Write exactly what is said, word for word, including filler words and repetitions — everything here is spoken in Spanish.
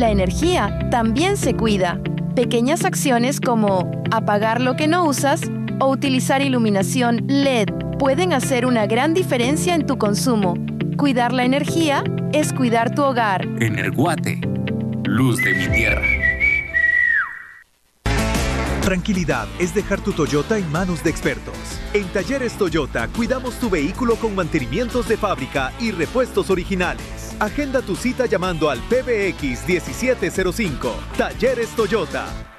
La energía también se cuida. Pequeñas acciones como apagar lo que no usas o utilizar iluminación L E D pueden hacer una gran diferencia en tu consumo. Cuidar la energía es cuidar tu hogar. Energuate, luz de mi tierra. Tranquilidad es dejar tu Toyota en manos de expertos. En Talleres Toyota cuidamos tu vehículo con mantenimientos de fábrica y repuestos originales. Agenda tu cita llamando al P B X diecisiete cero cinco. Talleres Toyota.